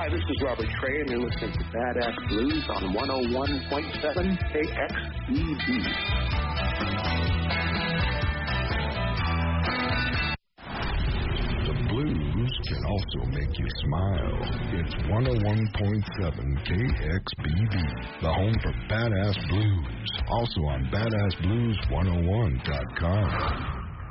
Hi, this is Robert Trey, and you're listening to Badass Blues on 101.7 KXBB. The blues can also make you smile. It's 101.7 KXBB, the home for Badass Blues. Also on BadassBlues101.com.